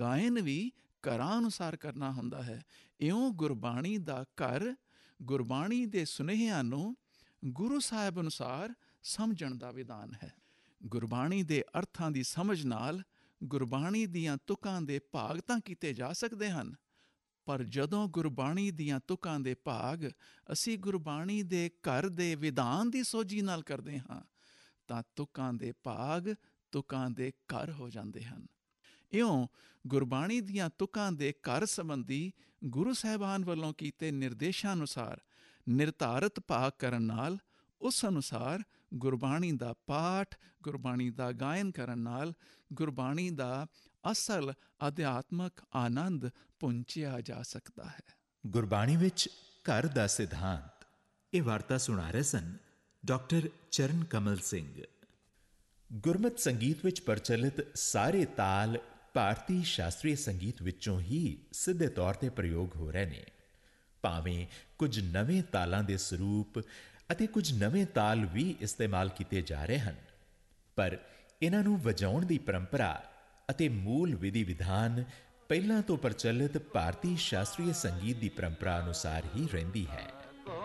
ਗਾਇਨ ਵੀ ਘਰਾਂ ਅਨੁਸਾਰ ਕਰਨਾ ਹੁੰਦਾ ਹੈ। ਇਉਂ ਗੁਰਬਾਣੀ ਦਾ ਘਰ ਗੁਰਬਾਣੀ ਦੇ ਸੁਨੇਹਿਆਂ ਨੂੰ ਗੁਰੂ ਸਾਹਿਬ ਅਨੁਸਾਰ ਸਮਝਣ ਦਾ ਵਿਧਾਨ ਹੈ। ਗੁਰਬਾਣੀ ਦੇ ਅਰਥਾਂ ਦੀ ਸਮਝ ਨਾਲ ਗੁਰਬਾਣੀ ਦੀਆਂ ਤੁਕਾਂ ਦੇ ਭਾਗ ਤਾਂ ਕੀਤੇ ਜਾ ਸਕਦੇ ਹਨ, ਪਰ ਜਦੋਂ ਗੁਰਬਾਣੀ ਦੀਆਂ ਤੁਕਾਂ ਦੇ ਭਾਗ ਅਸੀਂ ਗੁਰਬਾਣੀ ਦੇ ਘਰ ਦੇ ਵਿਧਾਨ ਦੀ ਸੋਝੀ ਨਾਲ ਕਰਦੇ ਹਾਂ ਤਾਂ ਤੁਕਾਂ ਦੇ ਭਾਗ ਤੁਕਾਂ ਦੇ ਘਰ ਹੋ ਜਾਂਦੇ ਹਨ। ਇਉਂ ਗੁਰਬਾਣੀ ਦੀਆਂ ਤੁਕਾਂ ਦੇ ਘਰ ਸੰਬੰਧੀ ਗੁਰੂ ਸਾਹਿਬਾਨ ਵੱਲੋਂ ਕੀਤੇ ਨਿਰਦੇਸ਼ਾਂ ਅਨੁਸਾਰ ਨਿਰਧਾਰਤ ਭਾਗ ਕਰਨ ਨਾਲ ਉਸ ਅਨੁਸਾਰ ਗੁਰਬਾਣੀ ਦਾ ਪਾਠ, ਗੁਰਬਾਣੀ ਦਾ ਗਾਇਨ ਕਰਨ ਨਾਲ ਗੁਰਬਾਣੀ ਦਾ ਅਸਲ ਅਧਿਆਤਮਕ ਆਨੰਦ ਪਹੁੰਚਿਆ ਜਾ ਸਕਦਾ ਹੈ। ਗੁਰਬਾਣੀ ਵਿੱਚ ਘਰ ਦਾ ਸਿਧਾਂਤ। ਇਹ ਵਾਰਤਾ ਸੁਣਾ ਰਹੇ ਸਨ ਡਾਕਟਰ ਚਰਨ ਕਮਲ ਸਿੰਘ। ਗੁਰਮਤਿ ਸੰਗੀਤ ਵਿੱਚ ਪ੍ਰਚਲਿਤ ਸਾਰੇ ਤਾਲ ਭਾਰਤੀ ਸ਼ਾਸਤਰੀ ਸੰਗੀਤ ਵਿੱਚੋਂ ਹੀ ਸਿੱਧੇ ਤੌਰ 'ਤੇ ਪ੍ਰਯੋਗ ਹੋ ਰਹੇ ਨੇ। ਭਾਵੇਂ ਕੁਝ ਨਵੇਂ ਤਾਲਾਂ ਦੇ ਸਰੂਪ ਅਤੇ ਕੁਝ ਨਵੇਂ ਤਾਲ ਵੀ ਇਸਤੇਮਾਲ ਕੀਤੇ ਜਾ ਰਹੇ ਹਨ, ਪਰ ਇਹਨਾਂ ਨੂੰ ਵਜਾਉਣ ਦੀ ਪਰੰਪਰਾ ਅਤੇ ਮੂਲ ਵਿਧੀ ਵਿਧਾਨ ਪਹਿਲਾਂ ਤੋਂ ਪ੍ਰਚਲਿਤ ਭਾਰਤੀ ਸ਼ਾਸਤਰੀ ਸੰਗੀਤ ਦੀ ਪਰੰਪਰਾ ਅਨੁਸਾਰ ਹੀ ਰਹਿੰਦੀ ਹੈ।